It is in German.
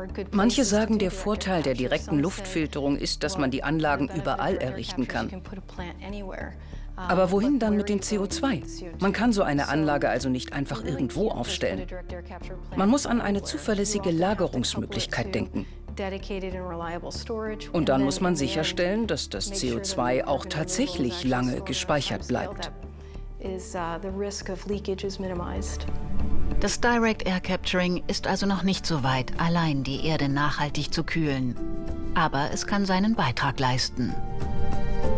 Manche sagen, der Vorteil der direkten Luftfilterung ist, dass man die Anlagen überall errichten kann. Aber wohin dann mit dem CO2? Man kann so eine Anlage also nicht einfach irgendwo aufstellen. Man muss an eine zuverlässige Lagerungsmöglichkeit denken. Und dann muss man sicherstellen, dass das CO2 auch tatsächlich lange gespeichert bleibt. Das Direct Air Capturing ist also noch nicht so weit, allein die Erde nachhaltig zu kühlen. Aber es kann seinen Beitrag leisten.